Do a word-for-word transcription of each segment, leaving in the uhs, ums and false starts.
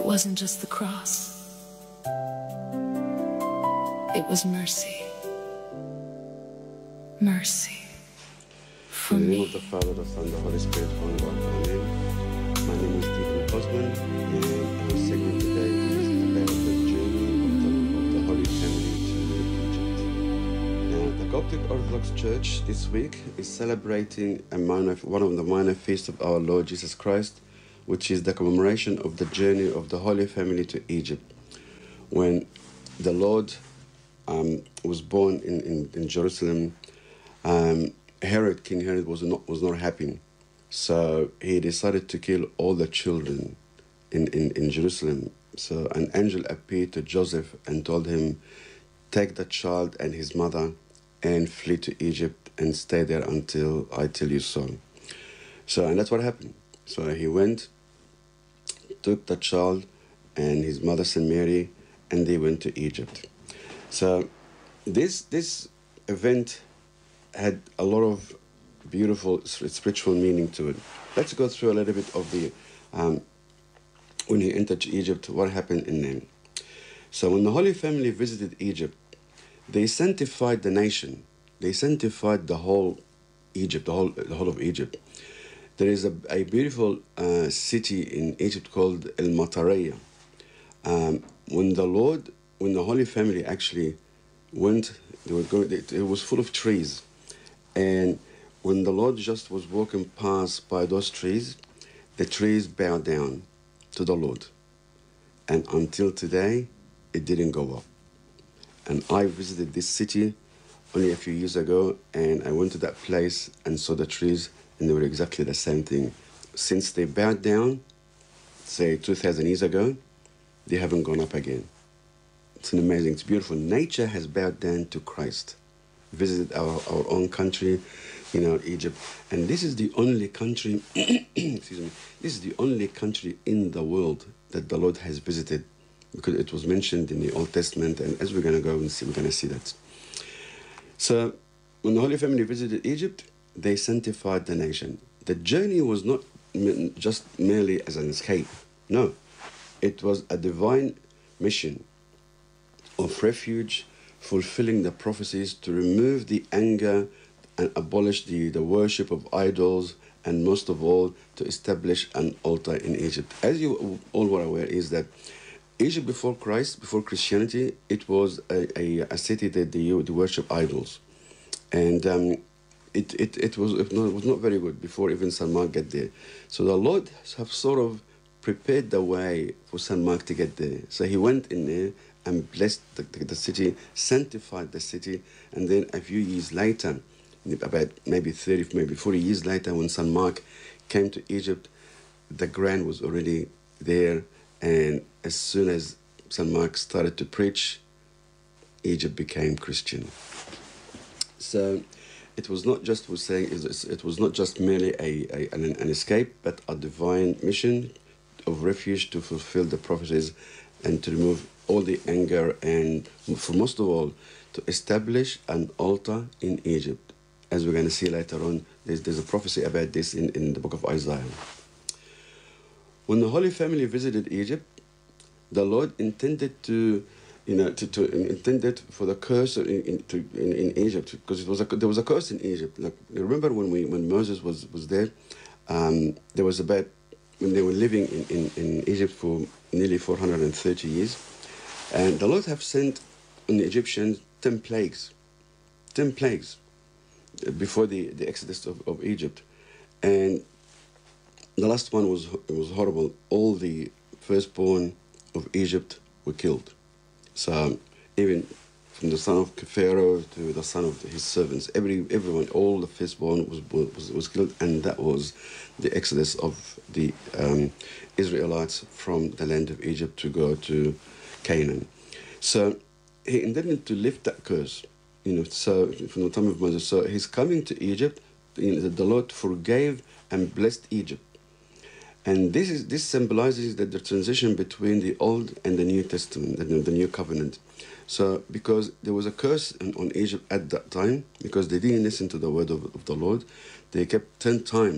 It wasn't just the cross. It was mercy. Mercy. For In the name me. of the Father, the Son, the Holy Spirit, one God. Amen. My name is Deacon Osman, and our segment today is about the journey of the, of the Holy Family to Egypt. Now, the Coptic Orthodox Church this week is celebrating a minor, one of the minor feasts of our Lord Jesus Christ, which is the commemoration of the journey of the Holy Family to Egypt. When the Lord um, was born in, in, in Jerusalem, um, Herod, King Herod, was not was not happy, so he decided to kill all the children in, in, in Jerusalem. So an angel appeared to Joseph and told him, take the child and his mother and flee to Egypt and stay there until I tell you so. So, and that's what happened. So he went, took the child and his mother, Saint Mary, and they went to Egypt. So this this event had a lot of beautiful spiritual meaning to it. Let's go through a little bit of the, um, when he entered Egypt, what happened in them. So when the Holy Family visited Egypt, they sanctified the nation. They sanctified the whole Egypt, the whole, the whole of Egypt. There is a, a beautiful uh, city in Egypt called El Mataraya. Um, when the Lord, when the Holy Family actually went, they were going, it, it was full of trees. And when the Lord just was walking past by those trees, the trees bowed down to the Lord. And until today, it didn't go up. And I visited this city only a few years ago, and I went to that place and saw the trees, and they were exactly the same thing. Since they bowed down, say two thousand years ago, they haven't gone up again. It's an amazing, it's beautiful. Nature has bowed down to Christ. Visited our, our own country, you know, Egypt. And this is the only country, excuse me, this is the only country in the world that the Lord has visited, because it was mentioned in the Old Testament, and as we're going to go and see, we're going to see that. So when the Holy Family visited Egypt, they sanctified the nation. The journey was not just merely as an escape. No, it was a divine mission of refuge, fulfilling the prophecies to remove the anger and abolish the, the worship of idols, and most of all, to establish an altar in Egypt. As you all were aware, is that Egypt before Christ, before Christianity, it was a, a, a city that they would worship idols. And um, it, it, it, was, it was not very good before even Saint Mark got there. So the Lord have sort of prepared the way for Saint Mark to get there. So he went in there and blessed the, the, the city, sanctified the city, and then a few years later, about maybe thirty, maybe forty years later, when Saint Mark came to Egypt, the ground was already there, and as soon as Saint Mark started to preach, Egypt became Christian. So it was not just, was saying, it was not just merely a, a an, an escape, but a divine mission of refuge to fulfill the prophecies and to remove all the anger, and for most of all, to establish an altar in Egypt. As we're going to see later on, there's, there's a prophecy about this in, in the book of Isaiah. When the Holy Family visited Egypt, the Lord intended to, you know, to, to intended for the curse in, in, to, in, in Egypt, because it was a, there was a curse in Egypt. Like, remember when we when Moses was was there, um, there was about, when they were living in, in, in Egypt for nearly four hundred thirty years. And the Lord have sent on the Egyptians ten plagues, ten plagues before the, the exodus of, of Egypt. And the last one was, was horrible. All the firstborn of Egypt were killed. So even from the son of Pharaoh to the son of his servants, every everyone, all the firstborn was, was, was killed, and that was the exodus of the um, Israelites from the land of Egypt to go to Canaan. So he intended to lift that curse, you know, so from the time of Moses. So he's coming to Egypt, you know, the Lord forgave and blessed Egypt. And this is this symbolizes that the transition between the Old and the New Testament, the, the New Covenant. So because there was a curse on, on Egypt at that time, because they didn't listen to the word of, of the Lord, they kept ten times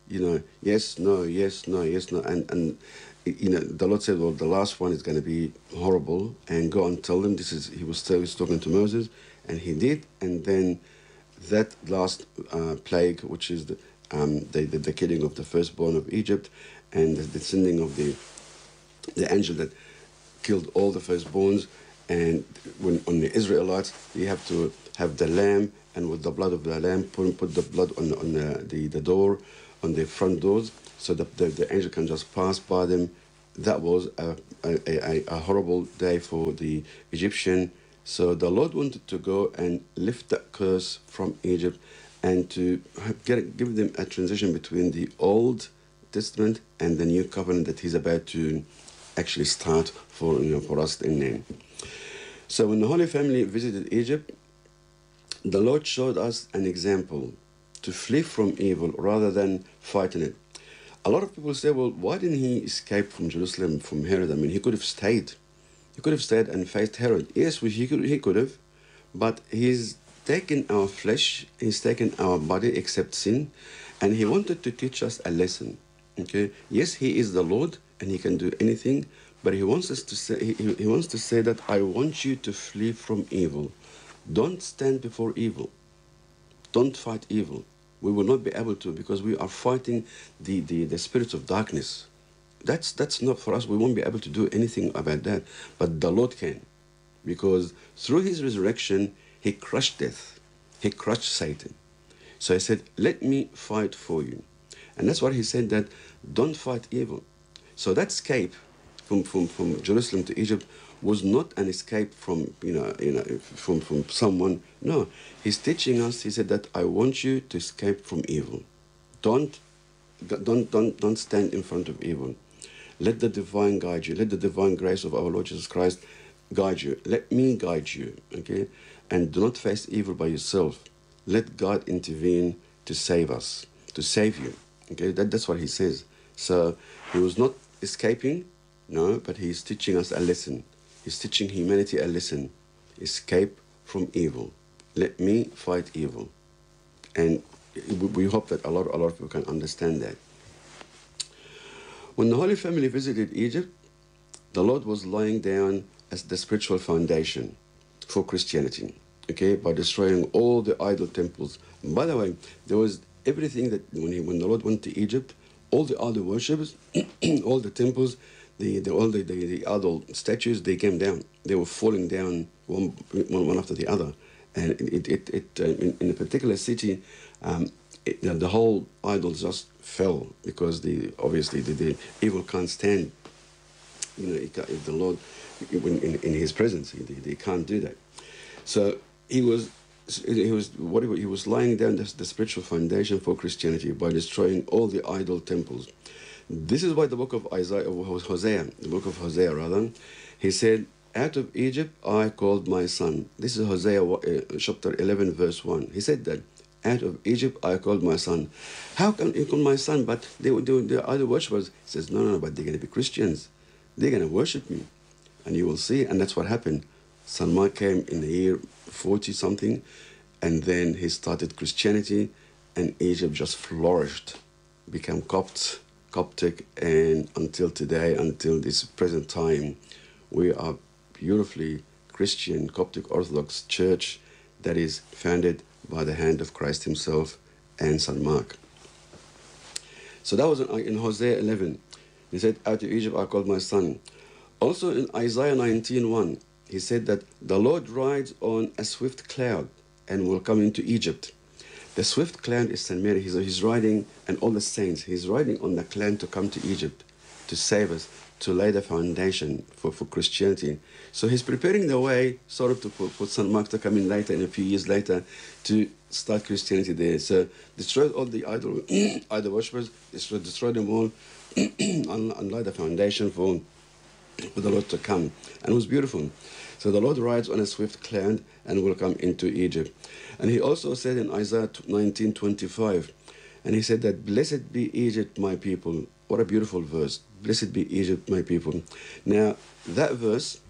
you know, yes, no, yes, no, yes, no. And, and you know, the Lord said, well, the last one is going to be horrible, and go and tell them. This is, he was still was talking to Moses, and he did. And then that last uh, plague, which is the, um, the, the, the killing of the firstborn of Egypt, and the, the sending of the, the angel that killed all the firstborns. And when on the Israelites, you have to have the lamb, and with the blood of the lamb, put, put the blood on, on the, the, the door, on the front doors, so that the, the angel can just pass by them. That was a, a, a, a horrible day for the Egyptian. So the Lord wanted to go and lift that curse from Egypt, and to get, give them a transition between the Old Testament and the New Covenant that he's about to actually start for, you know, for us in name. So when the Holy Family visited Egypt, the Lord showed us an example to flee from evil rather than fighting it. A lot of people say, well, why didn't he escape from Jerusalem, from Herod? I mean, he could have stayed. He could have stayed and faced Herod. Yes, he could, he could have, but he's taken our flesh, he's taken our body, except sin, and he wanted to teach us a lesson. Okay? Yes, he is the Lord, and he can do anything, but he wants us to say, he, he wants to say that I want you to flee from evil. Don't stand before evil. Don't fight evil. We will not be able to, because we are fighting the, the, the spirits of darkness. That's, that's not for us. We won't be able to do anything about that. But the Lord can, because through his resurrection, he crushed death. He crushed Satan. So he said, let me fight for you. And that's why he said that, don't fight evil. So that escape from, from, from Jerusalem to Egypt was not an escape from, you know, you know, from, from someone. No, he's teaching us, he said that I want you to escape from evil. Don't, don't, don't, don't stand in front of evil. Let the divine guide you. Let the divine grace of our Lord Jesus Christ guide you. Let me guide you, okay? And do not face evil by yourself. Let God intervene to save us, to save you, okay? That, that's what he says. So he was not escaping, no, but he's teaching us a lesson. He's teaching humanity a lesson. Escape from evil. Let me fight evil. And we hope that a lot, a lot of people can understand that. When the Holy Family visited Egypt, the Lord was laying down as the spiritual foundation for Christianity, okay, by destroying all the idol temples. And by the way, there was everything that when, he, when the Lord went to Egypt, all the idol worshippers, all the temples, the, the all the, the, the idol statues, they came down. They were falling down one, one, one after the other. And it, it, it, uh, in, in a particular city, um, it, the, the whole idols just fell, because the obviously the, the evil can't stand, you know, if the Lord, in, in, in his presence, they, they can't do that. So he was, he was what he, he was laying down the, the spiritual foundation for Christianity by destroying all the idol temples. This is why the book of Isaiah, Hosea, the book of Hosea rather, he said, out of Egypt I called my son. This is Hosea uh, chapter eleven verse one. He said that, out of Egypt I called my son. How can you call my son? But they were doing the other worshippers. He says, no, no, no, but they're going to be Christians. They're going to worship me. And you will see. And that's what happened. Salman came in the year forty something, and then he started Christianity, and Egypt just flourished, became Copt, Coptic, and until today, until this present time, we are beautifully Christian Coptic Orthodox Church that is founded by the hand of Christ himself and Saint Mark. So that was in Hosea eleven. He said, out of Egypt I called my son. Also in Isaiah nineteen one, he said that the Lord rides on a swift cloud and will come into Egypt. The swift cloud is Saint Mary. He's, he's riding, and all the saints, he's riding on the cloud to come to Egypt, to save us, to lay the foundation for, for Christianity. So he's preparing the way, sort of, to put, for Saint Mark to come in later, and a few years later, to start Christianity there. So destroy all the idol, idol worshippers, destroy, destroy them all, and, and lay the foundation for, for the Lord to come. And it was beautiful. So the Lord rides on a swift cloud and will come into Egypt. And he also said in Isaiah nineteen twenty-five, and he said that, blessed be Egypt, my people. What a beautiful verse. Blessed be Egypt, my people. Now, that verse,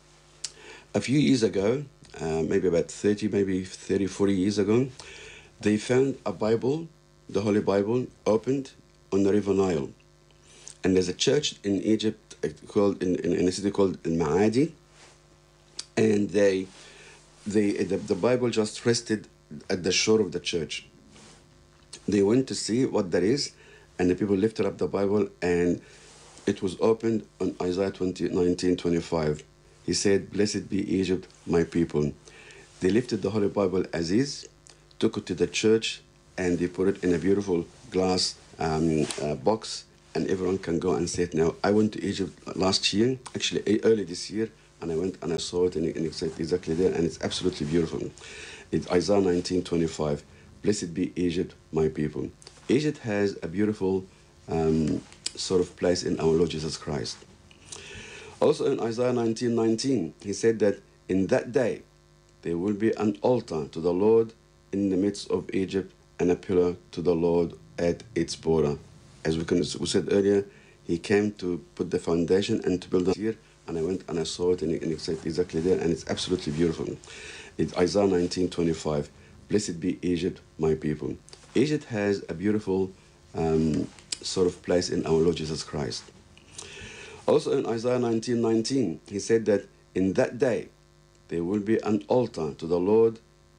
a few years ago, uh, maybe about thirty, maybe thirty, forty years ago, they found a Bible, the Holy Bible, opened on the river Nile. And there's a church in Egypt called in, in, in a city called Al-Ma'adi, and they, they the, the Bible just rested at the shore of the church. They went to see what that is, and the people lifted up the Bible, and it was opened on Isaiah nineteen twenty-five. He said, "Blessed be Egypt, my people." They lifted the Holy Bible as is, took it to the church, and they put it in a beautiful glass um, uh, box, and everyone can go and see it now. I went to Egypt last year, actually early this year, and I went and I saw it, and it's exactly there, and it's absolutely beautiful. It's Isaiah nineteen twenty-five. Blessed be Egypt, my people. Egypt has a beautiful um, sort of place in our Lord Jesus Christ. Also in Isaiah nineteen nineteen, he said that in that day there will be an altar to the Lord in the midst of Egypt, and a pillar to the Lord at its border. As we, can, we said earlier, he came to put the foundation and to build it here, and I went and I saw it, and it's exactly there, and it's absolutely beautiful. It's Isaiah nineteen twenty-five. Blessed be Egypt, my people. Egypt has a beautiful um, sort of place in our Lord Jesus Christ. Also in Isaiah nineteen nineteen, he said that in that day there will be an altar to the Lord